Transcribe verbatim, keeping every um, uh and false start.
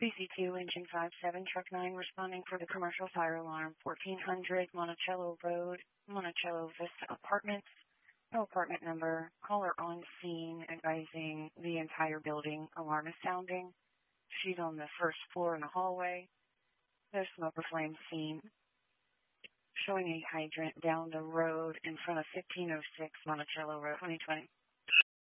B C two, engine five seven, truck nine, responding for the commercial fire alarm, fourteen hundred Monticello Road, Monticello Vista Apartments. No apartment number. Caller on scene advising the entire building. Alarm is sounding. She's on the first floor in the hallway. There's smoke or flame seen. Showing a hydrant down the road in front of fifteen oh six Monticello Road, twenty twenty.